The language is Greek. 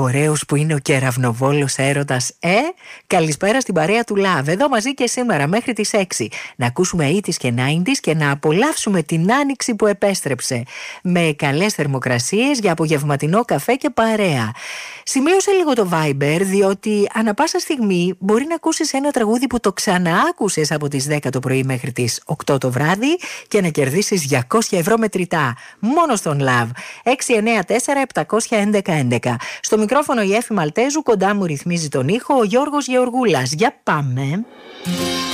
ωραίος που είναι ο κεραυνοβόλος έρωτας, Καλησπέρα στην παρέα του Love. Εδώ μαζί και σήμερα μέχρι τις 6. Να ακούσουμε 80's και 90's και να απολαύσουμε την άνοιξη που επέστρεψε. Με καλές θερμοκρασίες για απογευματινό καφέ και παρέα. Σημείωσε λίγο το Viber, διότι ανά πάσα στιγμή μπορεί να ακούσεις ένα τραγούδι που το ξαναάκουσες από τις 10 το πρωί μέχρι τις 8 το βράδυ και να κερδίσεις 200 ευρώ μετρητά. Μόνο στον Love. 694-711-11. Στο μικρόφωνο η Έφη Μαλτέζου, κοντά μου ρυθμίζει τον ήχο ο Γιώργος Γεωργούλας. Για πάμε.